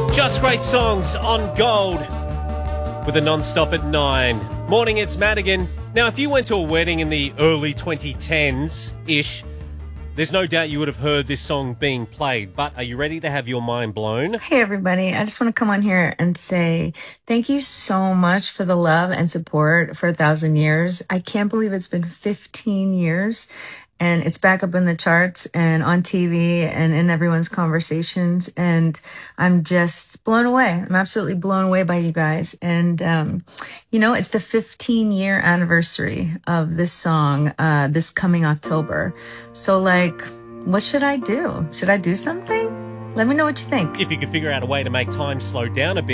Just great songs on Gold with a non-stop at 9. Morning, it's Madigan. Now, if you went to a wedding in the early 2010s-ish, there's no doubt you would have heard this song being played. But are you ready to have your mind blown? Hey, everybody. I just want to come on here and say thank you so much for the love and support for 1,000 years. I can't believe it's been 15 years. And it's back up in the charts and on TV and in everyone's conversations. And I'm just blown away. I'm absolutely blown away by you guys. And, it's the 15-year anniversary of this song, this coming October. So, what should I do? Should I do something? Let me know what you think. If you could figure out a way to make time slow down a bit,